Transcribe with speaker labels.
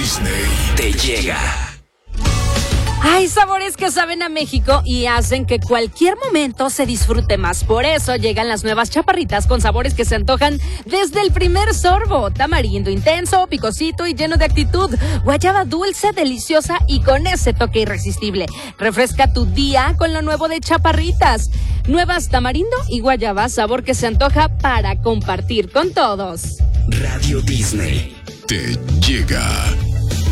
Speaker 1: Disney te llega.
Speaker 2: Hay sabores que saben a México y hacen que cualquier momento se disfrute más. Por eso llegan las nuevas chaparritas con sabores que se antojan desde el primer sorbo. Tamarindo intenso, picosito y lleno de actitud. Guayaba dulce, deliciosa y con ese toque irresistible. Refresca tu día con lo nuevo de Chaparritas. Nuevas tamarindo y guayaba, sabor que se antoja para compartir con todos.
Speaker 1: Radio Disney te llega.